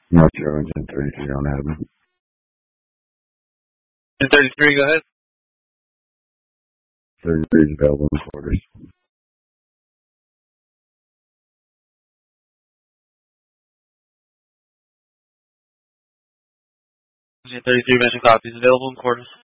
North Arlington 33 on Avenue. 33, go ahead. 33 is available in quarters. Washington 33 mention copies available in quarters.